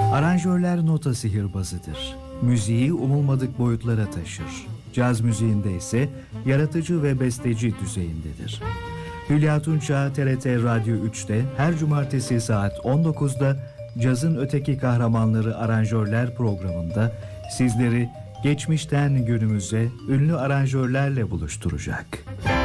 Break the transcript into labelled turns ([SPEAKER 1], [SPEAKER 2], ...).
[SPEAKER 1] Aranjörler nota sihirbazıdır. Müziği umulmadık boyutlara taşır. Caz müziğinde ise yaratıcı ve besteci düzeyindedir. Hülya Tunça TRT Radyo 3'te her cumartesi saat 19'da Cazın Öteki Kahramanları Aranjörler programında sizleri geçmişten günümüze ünlü aranjörlerle buluşturacak.